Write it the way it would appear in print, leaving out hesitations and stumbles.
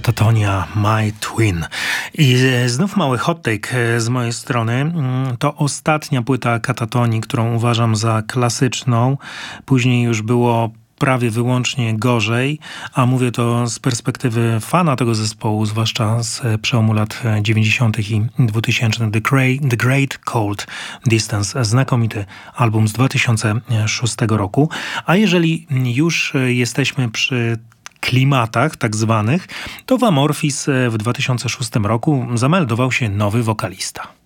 Katatonia, My Twin. I znów mały hot take z mojej strony. To ostatnia płyta Katatonii, którą uważam za klasyczną. Później już było prawie wyłącznie gorzej, a mówię to z perspektywy fana tego zespołu, zwłaszcza z przełomu lat 90. i 2000. The Great Cold Distance, znakomity album z 2006 roku. A jeżeli już jesteśmy przy klimatach tak zwanych, to w Amorphis w 2006 roku zameldował się nowy wokalista.